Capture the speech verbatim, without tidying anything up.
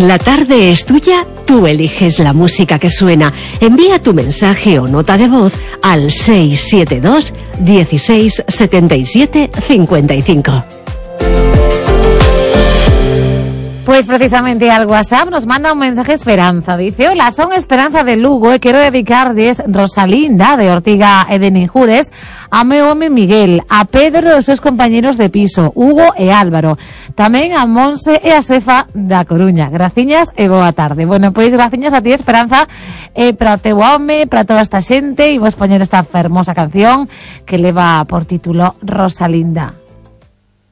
La tarde es tuya, tú eliges la música que suena. Envía tu mensaje o nota de voz al seis siete dos, dieciséis, setenta y siete, cincuenta y cinco. Pues precisamente al WhatsApp nos manda un mensaje Esperanza. Dice: hola, son Esperanza de Lugo e quero dedicarles Rosalinda de Ortiga e de Ninjures a meu home Miguel, a Pedro e os seus compañeros de piso, Hugo e Álvaro, tamén a Monse e a Sefa da Coruña. Graciñas e boa tarde. Bueno, pois graciñas a ti, Esperanza, e para o teu home, para toda esta xente, e vos poñer esta fermosa canción que leva por título Rosalinda.